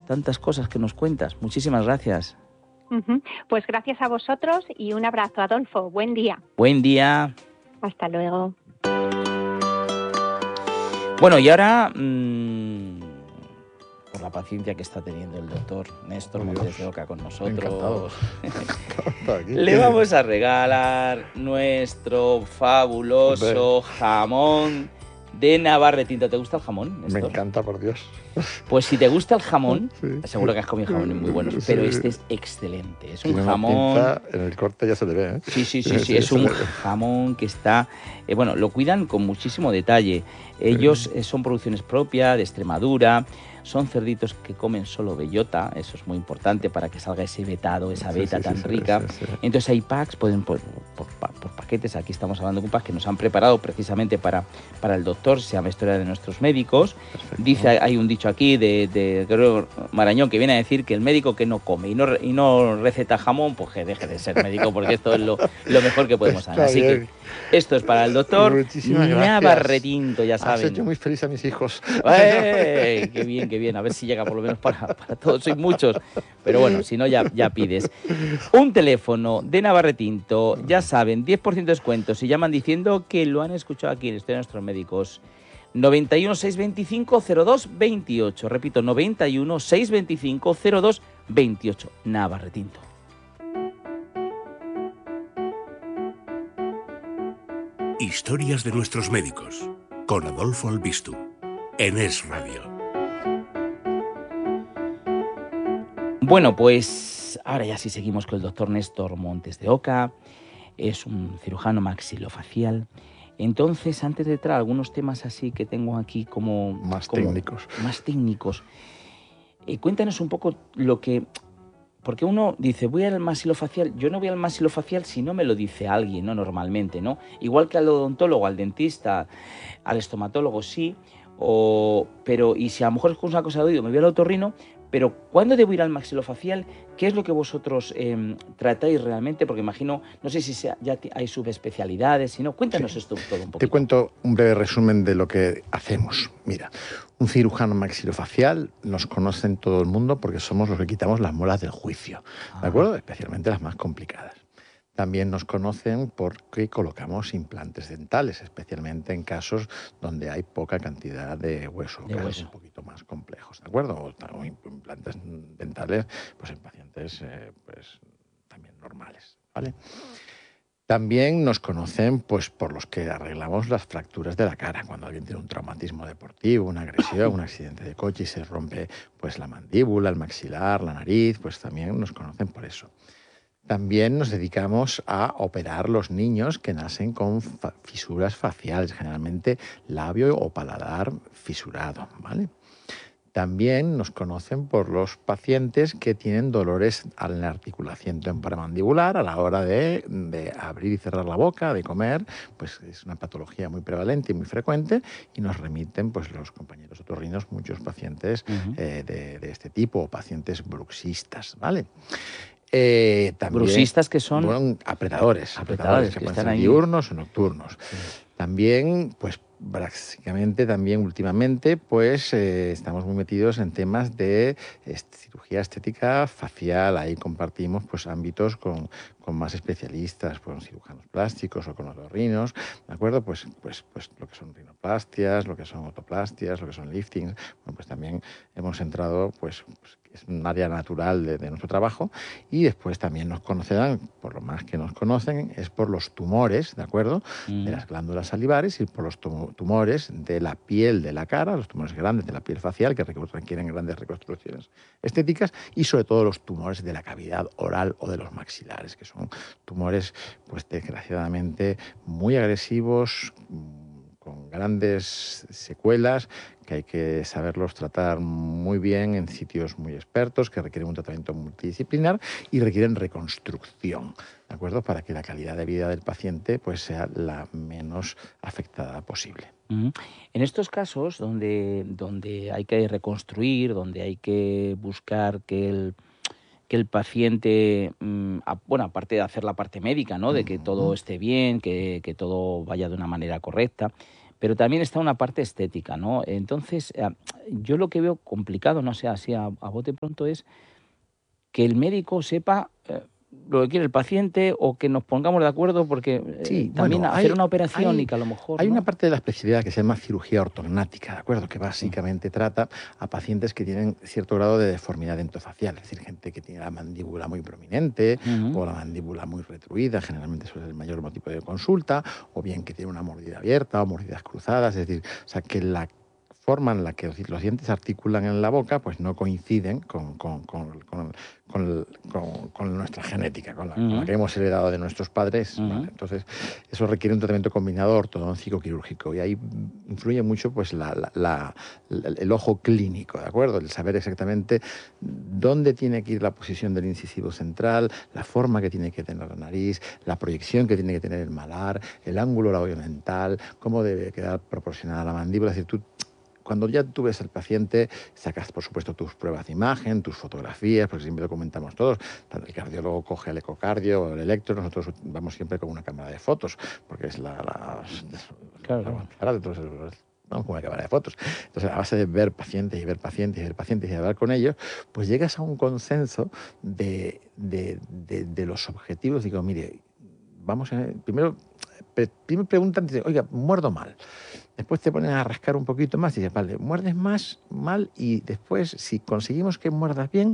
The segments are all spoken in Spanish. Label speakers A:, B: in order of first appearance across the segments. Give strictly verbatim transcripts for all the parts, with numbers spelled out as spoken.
A: tantas cosas que nos cuentas. Muchísimas gracias.
B: Uh-huh. Pues gracias a vosotros y un abrazo, Adolfo. Buen día.
A: Buen día.
B: Hasta luego.
A: Bueno, y ahora, mmm, por la paciencia que está teniendo el doctor Néstor Montes de Oca con nosotros, le vamos a regalar nuestro fabuloso jamón de Navarretinto. ¿Te gusta el jamón, Néstor?
C: Me encanta, por Dios.
A: Pues si te gusta el jamón,
C: sí.
A: seguro que has comido jamones muy buenos,
C: sí.
A: pero este es excelente. Es un
C: Tiene
A: jamón...
C: Una pinza, en el corte ya se le ve, ¿eh?
A: Sí, sí, sí, sí, es un jamón que está... Eh, bueno, lo cuidan con muchísimo detalle. Ellos eh, son producciones propias de Extremadura, son cerditos que comen solo bellota, eso es muy importante para que salga ese vetado, esa beta sí, sí, tan sí, rica. Sí, sí. Entonces hay packs, pueden por, por, por paquetes, aquí estamos hablando de un pack que nos han preparado precisamente para, para el doctor, se llama Historia de nuestros médicos. Perfecto. Dice, hay un dicho aquí de, de Gregorio Marañón que viene a decir que el médico que no come y no, y no receta jamón, pues que deje de ser médico, porque esto es lo, lo mejor que podemos hacer. Así bien. que esto es para el doctor Navarretinto, ya saben.
C: Has hecho muy feliz a mis hijos.
A: ¡Ey! ¡Qué bien, qué bien! A ver si llega por lo menos para, para todos, sois muchos. Pero bueno, si no, ya, ya pides. Un teléfono de Navarretinto, ya saben, diez por ciento de descuento. Si llaman diciendo que lo han escuchado aquí en Historia de nuestros médicos. noventa y uno, seiscientos veinticinco, cero dos veintiocho. Repito, noventa y uno, seiscientos veinticinco, cero dos veintiocho. Navarretinto.
D: Historias de nuestros médicos, con Adolfo Albistu, en Es Radio.
A: Bueno, pues ahora ya sí seguimos con el doctor Néstor Montes de Oca. Es un cirujano maxilofacial. Entonces, antes de entrar a algunos temas así que tengo aquí como...
C: Más
A: como,
C: técnicos.
A: Más técnicos. Eh, cuéntanos un poco lo que... Porque uno dice, voy al maxilofacial. Yo no voy al maxilofacial si no me lo dice alguien, ¿no? Normalmente, ¿no? Igual que al odontólogo, al dentista, al estomatólogo, sí. O, pero, y si a lo mejor es una cosa de oído, me voy al otorrino. Pero, ¿cuándo debo ir al maxilofacial? ¿Qué es lo que vosotros eh, tratáis realmente? Porque imagino, no sé si sea, ya hay subespecialidades, si no, cuéntanos sí. esto todo un poquito.
C: Te cuento un breve resumen de lo que hacemos. Mira, un cirujano maxilofacial nos conoce en todo el mundo porque somos los que quitamos las muelas del juicio, ¿de acuerdo? Especialmente las más complicadas. También nos conocen porque colocamos implantes dentales, especialmente en casos donde hay poca cantidad de hueso,
A: de
C: casos
A: hueso.
C: un poquito más complejos, ¿de acuerdo? O, o implantes dentales pues en pacientes eh, pues, también normales, ¿vale? También nos conocen pues, por los que arreglamos las fracturas de la cara. Cuando alguien tiene un traumatismo deportivo, una agresión, un accidente de coche y se rompe pues, la mandíbula, el maxilar, la nariz, pues también nos conocen por eso. También nos dedicamos a operar los niños que nacen con fa- fisuras faciales, generalmente labio o paladar fisurado, ¿vale? También nos conocen por los pacientes que tienen dolores en la articulación temporomandibular a la hora de, de abrir y cerrar la boca, de comer, pues es una patología muy prevalente y muy frecuente y nos remiten pues los compañeros otorrinos muchos pacientes uh-huh. eh, de, de este tipo, o pacientes bruxistas, ¿vale? Eh, también,
A: bruxistas que son
C: bueno, apretadores, apretadores, apretadores que, que pueden ser ahí. diurnos o nocturnos. Sí. También, pues básicamente, también últimamente, pues eh, estamos muy metidos en temas de est- cirugía estética facial. Ahí compartimos pues ámbitos con, con más especialistas, con cirujanos plásticos o con otorrinos, ¿de acuerdo? Pues, pues, pues lo que son rinoplastias, lo que son otoplastias, lo que son liftings. Bueno, pues también hemos entrado, pues, pues es un área natural de, de nuestro trabajo, y después también nos conocerán, por lo más que nos conocen, es por los tumores, ¿de acuerdo? Mm. De las glándulas salivares y por los tumores de la piel de la cara, los tumores grandes de la piel facial que requieren grandes reconstrucciones estéticas, y sobre todo los tumores de la cavidad oral o de los maxilares, que son tumores, pues desgraciadamente, muy agresivos, con grandes secuelas, que hay que saberlos tratar muy bien en sitios muy expertos, que requieren un tratamiento multidisciplinar y requieren reconstrucción, ¿de acuerdo? Para que la calidad de vida del paciente pues, sea la menos afectada posible.
A: Uh-huh. En estos casos donde, donde hay que reconstruir, donde hay que buscar que el, que el paciente, mmm, a, bueno, aparte de hacer la parte médica, ¿no? De que uh-huh. todo esté bien, que, que todo vaya de una manera correcta, pero también está una parte estética, ¿no? Entonces, eh, yo lo que veo complicado, no sé, así a, a bote pronto, es que el médico sepa eh, lo que quiere el paciente o que nos pongamos de acuerdo, porque eh,
C: Sí,
A: también
C: bueno,
A: hacer
C: hay,
A: una operación
C: hay,
A: y que a lo mejor...
C: hay
A: ¿no?
C: una parte de la especialidad que se llama cirugía ortognática, ¿de acuerdo? Que básicamente trata a pacientes que tienen cierto grado de deformidad dentofacial, es decir, gente que tiene la mandíbula muy prominente
A: Uh-huh.
C: o la mandíbula muy retruida, generalmente eso es el mayor motivo de consulta, o bien que tiene una mordida abierta o mordidas cruzadas, es decir, o sea, que la forma en la que los dientes articulan en la boca pues no coinciden con, con, con, con, con, con, con nuestra genética, con la, uh-huh. con la que hemos heredado de nuestros padres. Uh-huh. ¿Vale? Entonces, eso requiere un tratamiento combinado ortodóntico quirúrgico y ahí influye mucho pues, la, la, la, la, el ojo clínico, ¿de acuerdo? El saber exactamente dónde tiene que ir la posición del incisivo central, la forma que tiene que tener la nariz, la proyección que tiene que tener el malar, el ángulo labiomental, cómo debe quedar proporcionada la mandíbula. Es decir, tú cuando ya tú ves al paciente, sacas, por supuesto, tus pruebas de imagen, tus fotografías, porque siempre lo comentamos todos. El cardiólogo coge el ecocardio o el electro, nosotros vamos siempre con una cámara de fotos, porque es la... la
A: claro.
C: la, la, la vamos con una cámara de fotos. Entonces, a base de ver pacientes y ver pacientes y ver pacientes y hablar con ellos, pues llegas a un consenso de, de, de, de los objetivos. Digo, mire, vamos a... Primero, primero preguntan, oiga, muerdo mal. Después te ponen a rascar un poquito más y dices, vale, muerdes más, mal, y después, si conseguimos que muerdas bien,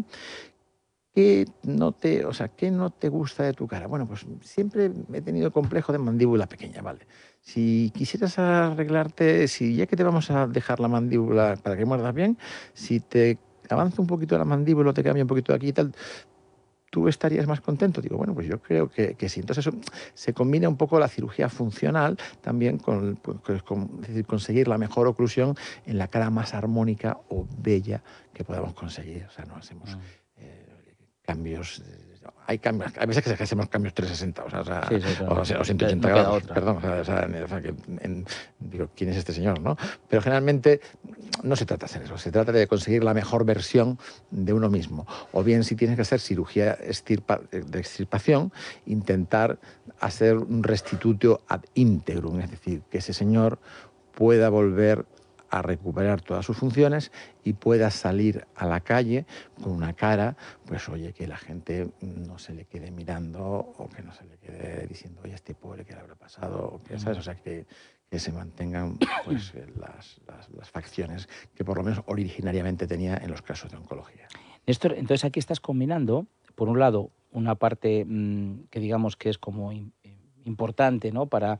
C: ¿qué no te, o sea, ¿qué no te gusta de tu cara? Bueno, pues siempre he tenido complejo de mandíbula pequeña, ¿vale? Si quisieras arreglarte, si ya que te vamos a dejar la mandíbula para que muerdas bien, si te avanza un poquito la mandíbula, te cambia un poquito de aquí y tal, ¿tú estarías más contento? Digo, bueno, pues yo creo que, que sí. Entonces eso, se combina un poco la cirugía funcional también con, pues, con es decir, conseguir la mejor oclusión en la cara más armónica o bella que podamos conseguir. O sea, no hacemos eh, cambios... Hay cambios, hay veces que hacemos cambios trescientos sesenta, o sea,
A: sí, sí, claro.
C: o, sea, o ciento ochenta
A: no
C: grados, perdón, o sea, o sea, o sea que en, digo, ¿quién es este señor, no? Pero generalmente no se trata de hacer eso, se trata de conseguir la mejor versión de uno mismo, o bien si tienes que hacer cirugía extirpa, de extirpación, intentar hacer un restitutio ad integrum, es decir, que ese señor pueda volver a recuperar todas sus funciones y pueda salir a la calle con una cara, pues oye, que la gente no se le quede mirando o que no se le quede diciendo, oye, este pobre, ¿qué le habrá pasado? O que, ¿sabes? O sea, que, que se mantengan pues las, las, las facciones que por lo menos originariamente tenía en los casos de oncología.
A: Néstor, entonces aquí estás combinando, por un lado, una parte mmm, que digamos que es como in, importante, ¿no?, para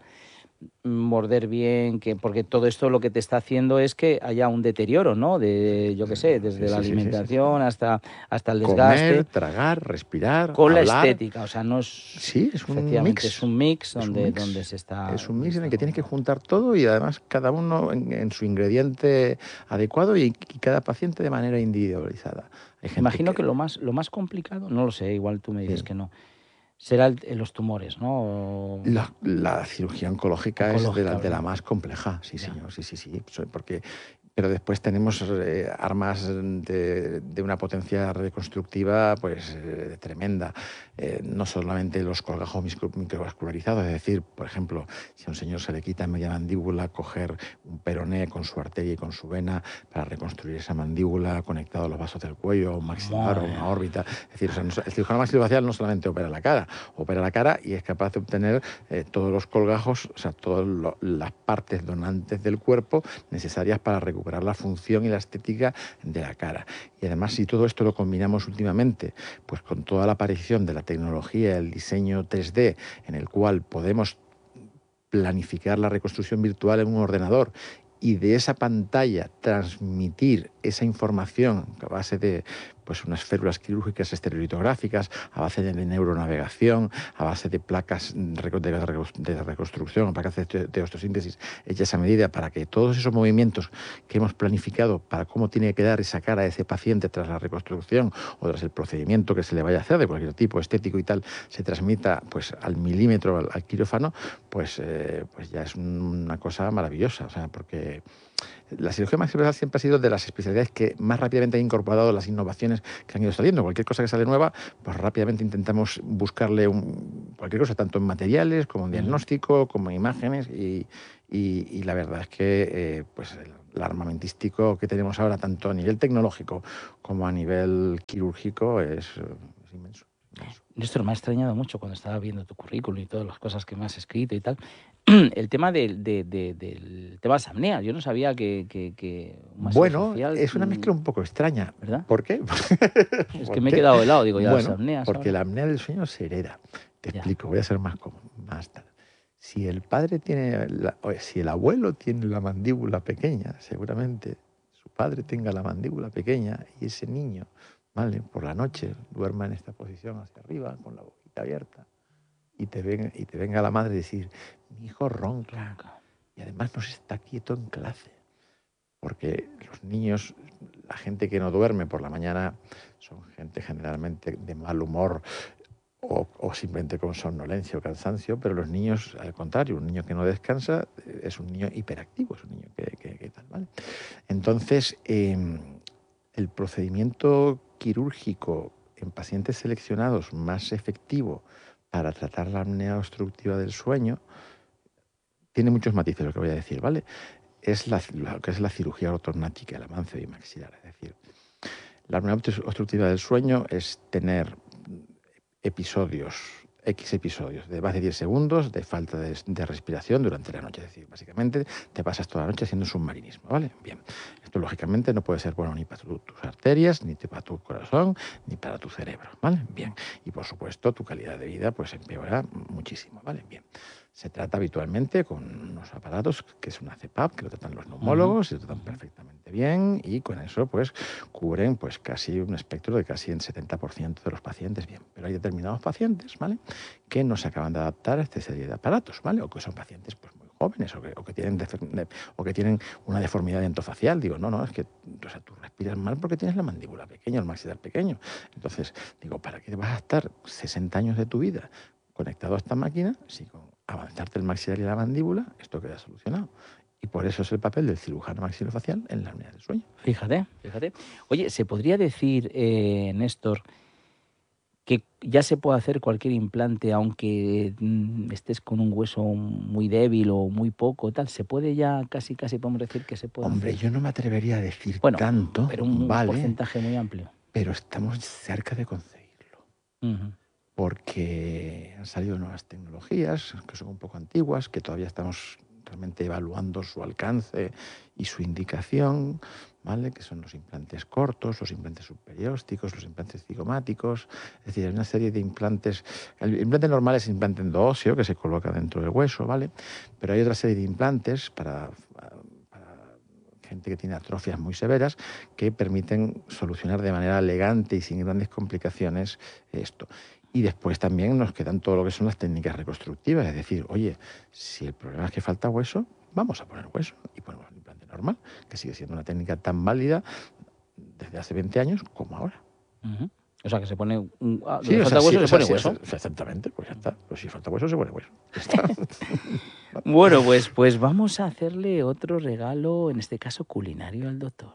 A: morder bien, que porque todo esto lo que te está haciendo es que haya un deterioro, ¿no? De, yo qué sé, desde sí, sí, la alimentación sí, sí, sí. hasta hasta el desgaste.
C: Comer, tragar, respirar,
A: con
C: hablar.
A: La estética, o sea, no es...
C: Sí, es un mix.
A: Es un mix donde,
C: un mix.
A: donde se está...
C: Es un mix en el que tienes que juntar todo y además cada uno en, en su ingrediente adecuado y, y cada paciente de manera individualizada.
A: Hay gente Imagino que... que lo más lo más complicado, no lo sé, igual tú me dices sí. que no, será el, los tumores, ¿no?
C: La, la cirugía oncológica, oncológica es de la, de la más compleja, sí, ya. señor, sí, sí, sí, porque... Pero después tenemos eh, armas de, de una potencia reconstructiva pues eh, tremenda. Eh, no solamente los colgajos microvascularizados, es decir, por ejemplo, si a un señor se le quita media mandíbula, coger un peroné con su arteria y con su vena para reconstruir esa mandíbula conectado a los vasos del cuello, un maxilar o una órbita. Es decir, o sea, el cirujano maxilofacial no solamente opera la cara, opera la cara y es capaz de obtener eh, todos los colgajos, o sea, todas las partes donantes del cuerpo necesarias para recuperar la función y la estética de la cara. Y además, si todo esto lo combinamos últimamente pues con toda la aparición de la tecnología, el diseño tres D, en el cual podemos planificar la reconstrucción virtual en un ordenador y de esa pantalla transmitir esa información a base de pues unas férulas quirúrgicas estereolitográficas, a base de neuronavegación, a base de placas de reconstrucción, placas de osteosíntesis hechas a medida para que todos esos movimientos que hemos planificado para cómo tiene que quedar esa cara de ese paciente tras la reconstrucción o tras el procedimiento que se le vaya a hacer de cualquier tipo estético y tal, se transmita pues al milímetro al, al quirófano, pues, eh, pues ya es una cosa maravillosa, o sea, porque la cirugía maxilofacial siempre ha sido de las especialidades que más rápidamente ha incorporado las innovaciones que han ido saliendo. Cualquier cosa que sale nueva, pues rápidamente intentamos buscarle un, cualquier cosa, tanto en materiales, como en diagnóstico, como en imágenes, y, y, y la verdad es que eh, pues el, el armamentístico que tenemos ahora, tanto a nivel tecnológico como a nivel quirúrgico, es, es inmenso.
A: Néstor, me ha extrañado mucho cuando estaba viendo tu currículum y todas las cosas que me has escrito y tal. El tema de, de, de, del tema de las apneas. Yo no sabía que, que, que un
C: bueno,
A: social,
C: es una mezcla un poco extraña.
A: ¿Verdad?
C: ¿Por qué?
A: Es que me he quedado helado, digo, ya
C: bueno,
A: las apneas.
C: Porque
A: ahora.
C: la apnea del sueño se hereda. Te
A: Ya.
C: explico, voy a ser más cómodo, más tarde. Si el padre tiene, la, o si el abuelo tiene la mandíbula pequeña, seguramente su padre tenga la mandíbula pequeña y ese niño, ¿vale? Por la noche duerma en esta posición hacia arriba, con la boquita abierta, y te venga, y te venga la madre a decir, mi hijo ronca, y además no se está quieto en clase. Porque los niños, la gente que no duerme por la mañana, son gente generalmente de mal humor, O, o simplemente con somnolencia o cansancio, pero los niños, al contrario, un niño que no descansa es un niño hiperactivo, es un niño que, que, que tal, ¿vale? Entonces, eh, el procedimiento quirúrgico en pacientes seleccionados más efectivo para tratar la apnea obstructiva del sueño tiene muchos matices, lo que voy a decir, ¿vale? Es la, lo que es la cirugía ortognática, el avance bimaxilar, es decir, la apnea obstructiva del sueño es tener episodios, X episodios de más de diez segundos de falta de, de respiración durante la noche. Es decir, básicamente te pasas toda la noche haciendo submarinismo, ¿vale? Bien, esto lógicamente no puede ser bueno ni para tu, tus arterias, ni para tu corazón, ni para tu cerebro, ¿vale? Bien, y por supuesto tu calidad de vida pues empeora muchísimo, ¿vale? Bien. Se trata habitualmente con unos aparatos que es una C PAP, que lo tratan los neumólogos, uh-huh. y lo tratan perfectamente bien, y con eso pues cubren pues casi un espectro de casi el setenta por ciento de los pacientes bien. Pero hay determinados pacientes, ¿vale?, que no se acaban de adaptar a esta serie de aparatos, ¿vale? O que son pacientes pues muy jóvenes o que, o que tienen de, o que tienen una deformidad dentofacial. Digo, no, no, es que o sea, tú respiras mal porque tienes la mandíbula pequeña, el maxilar pequeño. Entonces, digo, ¿para qué vas a estar sesenta años de tu vida conectado a esta máquina si con avanzarte el maxilar y la mandíbula esto queda solucionado? Y por eso es el papel del cirujano maxilofacial en la apnea del sueño.
A: Fíjate, fíjate. Oye, ¿se podría decir, eh, Néstor, que ya se puede hacer cualquier implante aunque mm, estés con un hueso muy débil o muy poco, tal? ¿Se puede ya casi, casi podemos decir que se puede
C: Hombre,
A: hacer?
C: yo no me atrevería a decir
A: bueno,
C: tanto,
A: pero un
C: vale,
A: porcentaje muy amplio.
C: Pero estamos cerca de conseguirlo.
A: Uh-huh.
C: Porque han salido nuevas tecnologías que son un poco antiguas, que todavía estamos realmente evaluando su alcance y su indicación, ¿vale? Que son los implantes cortos, los implantes subperiósticos, los implantes cigomáticos. Es decir, hay una serie de implantes. El implante normal es el implante endoóseo que se coloca dentro del hueso, ¿vale? Pero hay otra serie de implantes para, para gente que tiene atrofias muy severas que permiten solucionar de manera elegante y sin grandes complicaciones esto. Y después también nos quedan todo lo que son las técnicas reconstructivas. Es decir, oye, si el problema es que falta hueso, vamos a poner hueso y ponemos un implante normal, que sigue siendo una técnica tan válida desde hace veinte años como ahora.
A: Uh-huh. O sea, que se pone un... Ah,
C: sí,
A: falta
C: sea,
A: hueso,
C: sí,
A: se pone
C: sí,
A: hueso.
C: Sí, exactamente, pues ya está. Pues si falta hueso, se pone hueso. Ya está.
A: Bueno, pues, pues vamos a hacerle otro regalo, en este caso culinario, al doctor.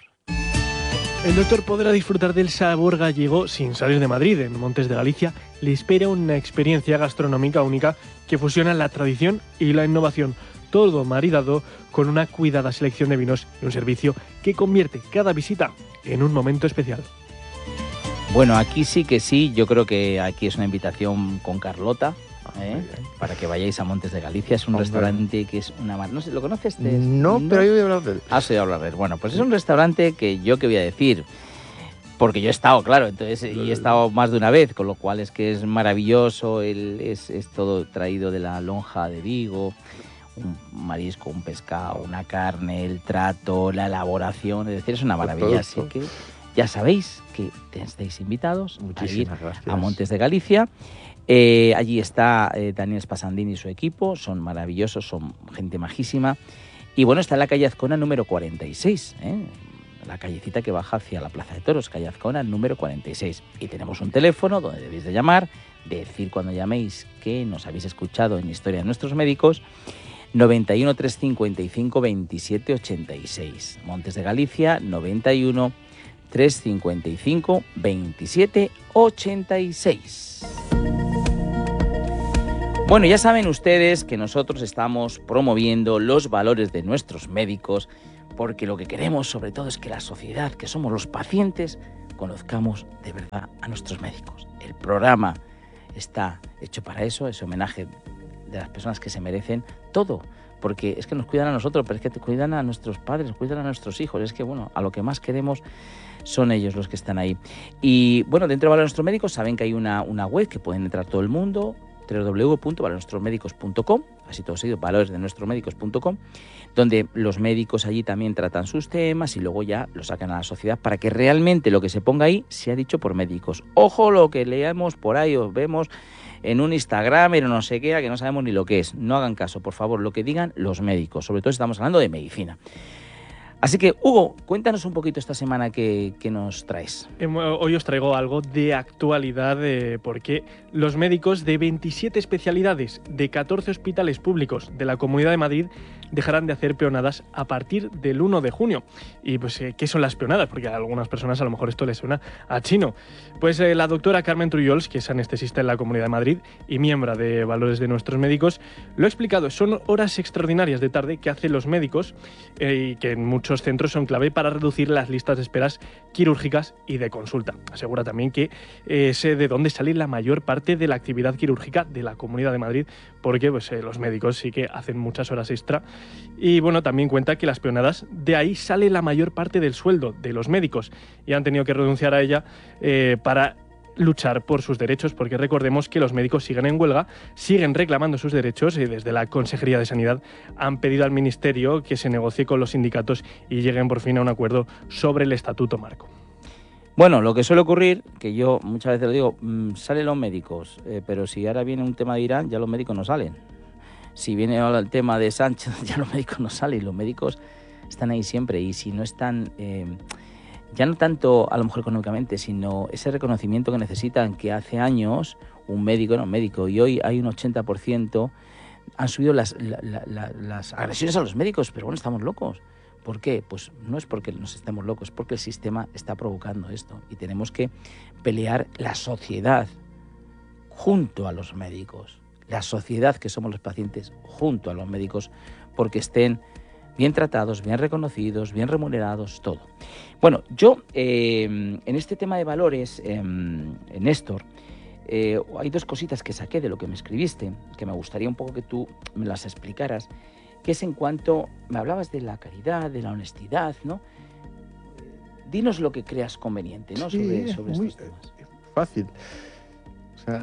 E: El doctor podrá disfrutar del sabor gallego sin salir de Madrid. En Montes de Galicia le espera una experiencia gastronómica única que fusiona la tradición y la innovación, todo maridado con una cuidada selección de vinos y un servicio que convierte cada visita en un momento especial.
A: Bueno, aquí sí que sí, yo creo que aquí es una invitación con Carlota, ¿eh? Para que vayáis a Montes de Galicia. Es un Hombre. restaurante que es una... No sé, ¿lo conoces?
C: No, ¿no? Pero yo voy a hablar de él.
A: Has oído hablar de él. Bueno, pues es un restaurante que yo qué voy a decir, porque yo he estado, claro, entonces y he estado más de una vez, con lo cual es que es maravilloso, el, es, es todo traído de la lonja de Vigo, un marisco, un pescado, una carne, el trato, la elaboración, es decir, es una maravilla. Así que ya sabéis que estáis invitados
C: Muchísimas
A: a ir
C: gracias.
A: a Montes de Galicia. Eh, allí está eh, Daniel Spasandini y su equipo, son maravillosos, son gente majísima. Y bueno, está en la calle Azcona número cuarenta y seis, ¿eh? La callecita que baja hacia la Plaza de Toros, calle Azcona número cuarenta y seis. Y tenemos un teléfono donde debéis de llamar, decir cuando llaméis que nos habéis escuchado en Historia de Nuestros Médicos, noventa y uno, trescientos cincuenta y cinco, veintisiete ochenta y seis. Montes de Galicia, noventa y uno, trescientos cincuenta y cinco, veintisiete ochenta y seis. Bueno, ya saben ustedes que nosotros estamos promoviendo los valores de nuestros médicos, porque lo que queremos sobre todo es que la sociedad, que somos los pacientes, conozcamos de verdad a nuestros médicos. El programa está hecho para eso, ese homenaje de las personas que se merecen todo, porque es que nos cuidan a nosotros, pero es que te cuidan a nuestros padres, cuidan a nuestros hijos, es que bueno, a lo que más queremos son ellos los que están ahí. Y bueno, dentro de Valores de Nuestros Médicos saben que hay una, una web que pueden entrar todo el mundo, doble u doble u doble u punto valores de nuestros médicos punto com, así todo seguido, valores de nuestros médicos punto com, donde los médicos allí también tratan sus temas y luego ya lo sacan a la sociedad para que realmente lo que se ponga ahí sea dicho por médicos. Ojo lo que leamos por ahí o vemos en un Instagram, en no sé qué, que no sabemos ni lo que es. No hagan caso, por favor, lo que digan los médicos, sobre todo estamos hablando de medicina. Así que, Hugo, cuéntanos un poquito esta semana que, que nos traes.
E: Hoy os traigo algo de actualidad eh, porque los médicos de veintisiete especialidades de catorce hospitales públicos de la Comunidad de Madrid dejarán de hacer peonadas a partir del uno de junio. Y pues, eh, ¿qué son las peonadas? Porque a algunas personas a lo mejor esto les suena a chino. Pues eh, la doctora Carmen Trullols, que es anestesista en la Comunidad de Madrid y miembro de Valores de Nuestros Médicos, lo ha explicado. Son horas extraordinarias de tarde que hacen los médicos eh, y que en muchos centros son clave para reducir las listas de esperas quirúrgicas y de consulta. Asegura también que eh, sé de dónde sale la mayor parte de la actividad quirúrgica de la Comunidad de Madrid, porque pues, eh, los médicos sí que hacen muchas horas extra. Y bueno, también cuenta que las peonadas, de ahí sale la mayor parte del sueldo de los médicos y han tenido que renunciar a ella eh, para luchar por sus derechos, porque recordemos que los médicos siguen en huelga, siguen reclamando sus derechos y desde la Consejería de Sanidad han pedido al Ministerio que se negocie con los sindicatos y lleguen por fin a un acuerdo sobre el Estatuto Marco.
A: Bueno, lo que suele ocurrir, que yo muchas veces lo digo, mmm, salen los médicos, eh, pero si ahora viene un tema de Irán, ya los médicos no salen. Si viene ahora el tema de Sánchez, ya los médicos no salen. Los médicos están ahí siempre y si no están... Eh, ya no tanto a lo mejor económicamente, sino ese reconocimiento que necesitan, que hace años un médico era un médico y hoy hay un ochenta por ciento, han subido las, la, la, la, las agresiones a los médicos, pero bueno, estamos locos. ¿Por qué? Pues no es porque nos estemos locos, es porque el sistema está provocando esto y tenemos que pelear la sociedad junto a los médicos, la sociedad que somos los pacientes junto a los médicos, porque estén bien tratados, bien reconocidos, bien remunerados, todo. Bueno, yo eh, en este tema de valores, eh, Néstor, eh, hay dos cositas que saqué de lo que me escribiste, que me gustaría un poco que tú me las explicaras, que es en cuanto, me hablabas de la caridad, de la honestidad, ¿no? Dinos lo que creas conveniente, ¿no?
C: Sí,
A: sobre sobre
C: muy,
A: estos temas.
C: Fácil. O sea,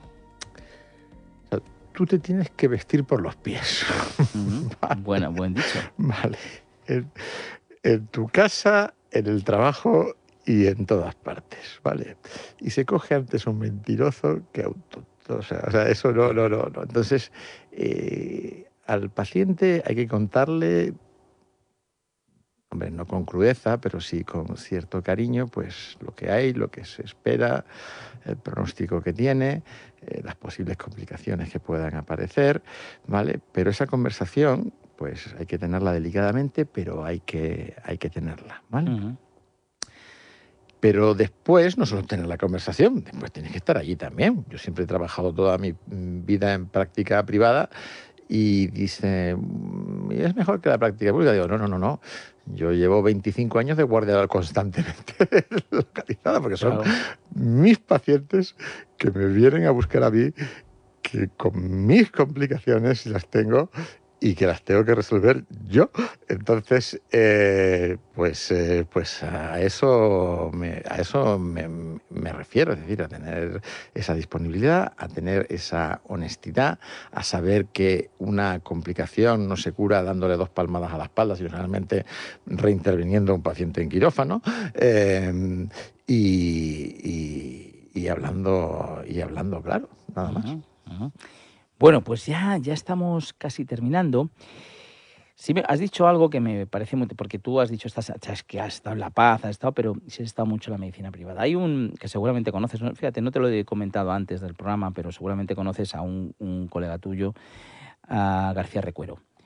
C: o sea, tú te tienes que vestir por los pies.
A: Uh-huh. Vale. Bueno, buen dicho.
C: Vale. En, en tu casa, en el trabajo y en todas partes, ¿vale? Y se coge antes un mentiroso que a un tonto. O sea, o sea eso no, no, no, no. Entonces, eh, al paciente hay que contarle, hombre, no con crudeza, pero sí con cierto cariño, pues lo que hay, lo que se espera, el pronóstico que tiene, eh, las posibles complicaciones que puedan aparecer, ¿vale? Pero esa conversación, pues hay que tenerla delicadamente, pero hay que, hay que tenerla, ¿vale? Uh-huh. Pero después, no solo tener la conversación, después tienes que estar allí también. Yo siempre he trabajado toda mi vida en práctica privada y dice, es mejor que la práctica pública. Digo, no, no, no, no. Yo llevo veinticinco años de guardia constantemente localizada, porque son claro. mis pacientes que me vienen a buscar a mí, que con mis complicaciones las tengo y que las tengo que resolver yo. Entonces, eh, pues, eh, pues a eso, me, a eso me, me refiero, es decir, a tener esa disponibilidad, a tener esa honestidad, a saber que una complicación no se cura dándole dos palmadas a la espalda, sino realmente reinterviniendo a un paciente en quirófano eh, y, y, y, hablando, y hablando claro, nada más.
A: Uh-huh, uh-huh. Bueno, pues ya, ya estamos casi terminando. Sí, me has dicho algo que me parece muy... Porque tú has dicho estás, que has estado en La Paz, has estado, pero sí has estado mucho en la medicina privada. Hay un que seguramente conoces, fíjate, no te lo he comentado antes del programa, pero seguramente conoces a un, un colega tuyo, a García Recuero.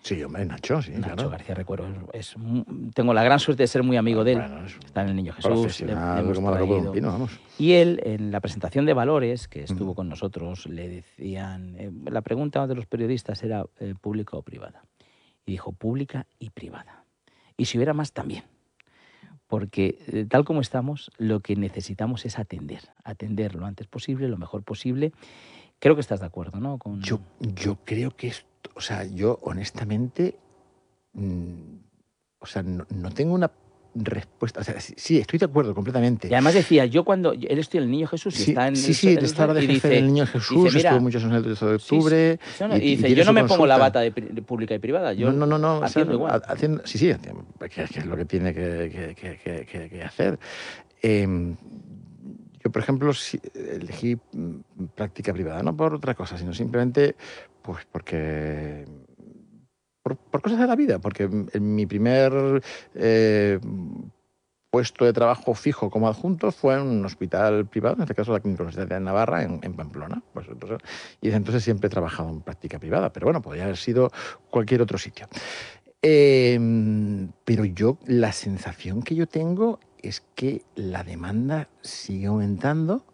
C: Sí, hombre, Nacho, sí,
A: Nacho
C: claro.
A: García Recuero. Es, es, tengo la gran suerte de ser muy amigo de él.
C: Bueno, es
A: Está en el Niño Jesús.
C: profesional,
A: le, le
C: como la copa de un pino, vamos.
A: Y él, en la presentación de Valores, que estuvo
C: Mm.
A: con nosotros, le decían... Eh, la pregunta de los periodistas era eh, ¿pública o privada? Y dijo, pública y privada. Y si hubiera más, también. Porque eh, tal como estamos, lo que necesitamos es atender. Atender lo antes posible, lo mejor posible. Creo que estás de acuerdo, ¿no? Con...
C: Yo, yo creo que esto, o sea, yo honestamente, mmm, o sea, no, no tengo una respuesta. O sea, sí, sí, estoy de acuerdo completamente.
A: Y además decía, yo cuando... Él estoy en el Niño Jesús y
C: Sí,
A: está en...
C: sí,
A: el,
C: sí,
A: el,
C: él estaba de jefe
A: dice,
C: del Niño Jesús,
A: dice, mira,
C: estuvo muchos años en el doce de octubre.
A: Sí, sí, no, no,
C: y,
A: y dice,
C: y
A: yo no me
C: consulta.
A: pongo la bata de, de pública y privada, yo
C: no, no, no, no,
A: atiendo
C: o sea,
A: igual.
C: Haciendo, sí, sí, que, que es lo que tiene que, que, que, que, que hacer. Eh, yo, por ejemplo, sí, elegí práctica privada, no por otra cosa, sino simplemente pues porque... Por, por cosas de la vida, porque en mi primer eh, puesto de trabajo fijo como adjunto fue en un hospital privado, en este caso la Clínica Universitaria de Navarra, en, en Pamplona. Pues entonces, y desde entonces siempre he trabajado en práctica privada, pero bueno, podría haber sido cualquier otro sitio. Eh, pero yo, la sensación que yo tengo es que la demanda sigue aumentando,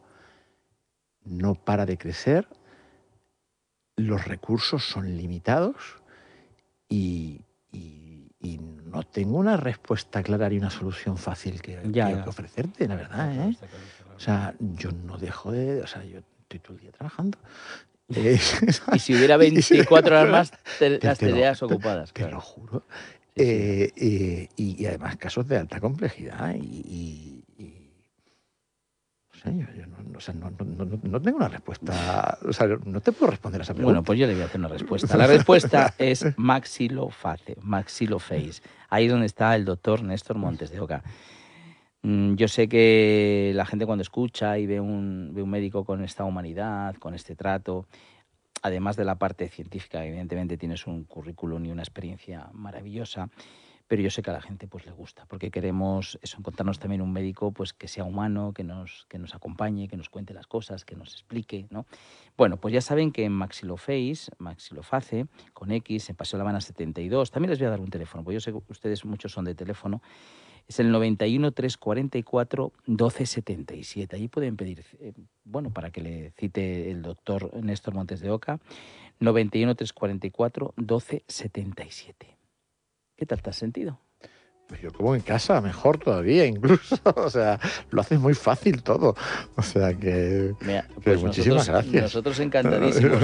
C: no para de crecer, los recursos son limitados y, y, y no tengo una respuesta clara ni una solución fácil que,
A: Ya,
C: que,
A: ya.
C: que ofrecerte, la verdad, ¿eh? O sea, yo no dejo de... O sea, yo estoy todo el día trabajando. Eh,
A: Y si hubiera veinticuatro horas más, te,
C: te,
A: las
C: te lo-
A: tendrías
C: te-
A: ocupadas.
C: Te
A: claro.
C: lo juro.
A: Sí, sí.
C: Eh, eh, y, y además casos de alta complejidad y... y- y- no sé, yo, yo no, o sea, no, no, no, no tengo una respuesta... O sea, no te puedo responder a esa pregunta.
A: Bueno, pues yo le voy a hacer una respuesta. La respuesta es maxiloface, maxiloface. Ahí donde está el doctor Néstor Montes de Oca. Mm, Yo sé que la gente cuando escucha y ve un, ve un médico con esta humanidad, con este trato, además de la parte científica, evidentemente tienes un currículum y una experiencia maravillosa, pero yo sé que a la gente pues le gusta, porque queremos eso, encontrarnos también un médico pues que sea humano, que nos, que nos acompañe, que nos cuente las cosas, que nos explique, ¿no? Bueno, pues ya saben que en Maxiloface, Maxiloface, con X, en Paseo La Habana setenta y dos, también les voy a dar un teléfono, porque yo sé que ustedes muchos son de teléfono, es el noventa y uno, trescientos cuarenta y cuatro, doce setenta y siete. Allí pueden pedir, eh, bueno, para que le cite el doctor Néstor Montes de Oca, noventa y uno, trescientos cuarenta y cuatro, doce setenta y siete. ¿Qué tal te has sentido?
C: Pues yo como en casa, mejor todavía incluso. O sea, lo haces muy fácil todo. O sea que...
A: Mira,
C: que
A: pues
C: muchísimas
A: nosotros,
C: gracias.
A: Nosotros encantadísimos.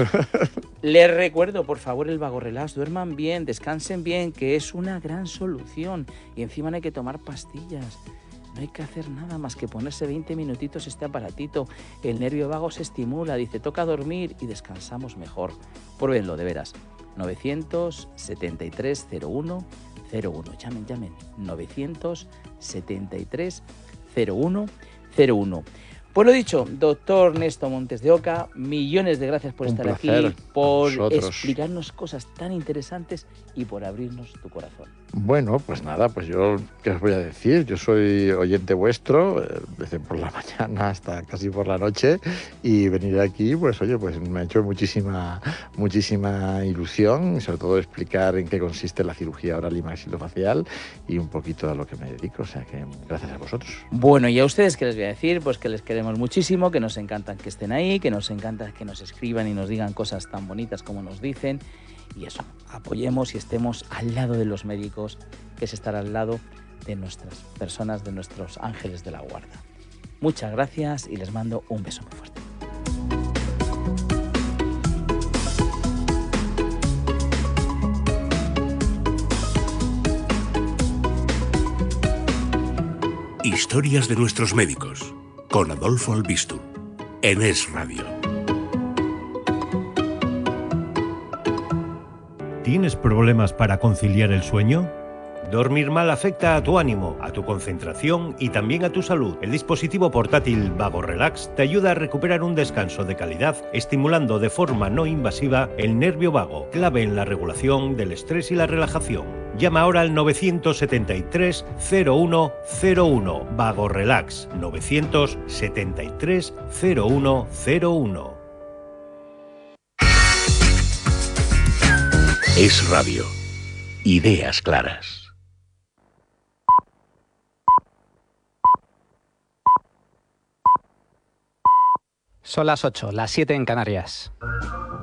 A: Les recuerdo, por favor, el Vago Relax. Duerman bien, descansen bien, que es una gran solución. Y encima no hay que tomar pastillas. No hay que hacer nada más que ponerse veinte minutitos este aparatito. El nervio vago se estimula, dice, toca dormir y descansamos mejor. Pruébenlo, de veras. novecientos setenta y tres cero uno cero uno. Llamen, llamen. novecientos setenta y tres cero uno cero uno. Pues lo dicho, doctor Néstor Montes de Oca, millones de gracias por
C: Un
A: estar
C: placer
A: aquí, por
C: a vosotros.
A: explicarnos cosas tan interesantes y por abrirnos tu corazón.
C: Bueno, pues nada, pues yo, ¿qué os voy a decir? Yo soy oyente vuestro, eh, desde por la mañana hasta casi por la noche, y venir aquí, pues oye, pues me ha hecho muchísima, muchísima ilusión, y sobre todo explicar en qué consiste la cirugía oral y maxilofacial y un poquito a lo que me dedico, o sea que gracias a vosotros.
A: Bueno, y a ustedes, ¿qué les voy a decir? Pues que les queremos muchísimo, que nos encanta que estén ahí, que nos encanta que nos escriban y nos digan cosas tan bonitas como nos dicen. Y eso, apoyemos y estemos al lado de los médicos, que es estar al lado de nuestras personas, de nuestros ángeles de la guarda. Muchas gracias y les mando un beso muy fuerte.
D: Historias de nuestros médicos, con Adolfo Albistur, en Es Radio.
F: ¿Tienes problemas para conciliar el sueño? Dormir mal afecta a tu ánimo, a tu concentración y también a tu salud. El dispositivo portátil Vago Relax te ayuda a recuperar un descanso de calidad, estimulando de forma no invasiva el nervio vago, clave en la regulación del estrés y la relajación. Llama ahora al novecientos setenta y tres cero uno cero uno. Vago Relax, novecientos setenta y tres cero uno cero uno.
D: Es Radio. ideas claras.
G: Son las ocho, las siete en Canarias.